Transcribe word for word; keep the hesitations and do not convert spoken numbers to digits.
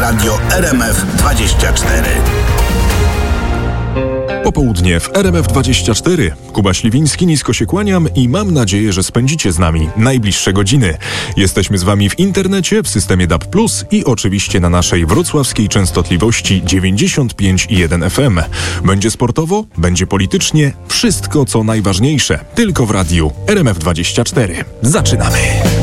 Radio R M F dwadzieścia cztery. Popołudnie w R M F dwadzieścia cztery. Kuba Śliwiński, nisko się kłaniam i mam nadzieję, że spędzicie z nami najbliższe godziny. Jesteśmy z wami w internecie, w systemie D A B plus i oczywiście na naszej wrocławskiej częstotliwości dziewięćdziesiąt pięć i jeden F M. Będzie sportowo, będzie politycznie, wszystko co najważniejsze. Tylko w radiu R M F dwadzieścia cztery. Zaczynamy!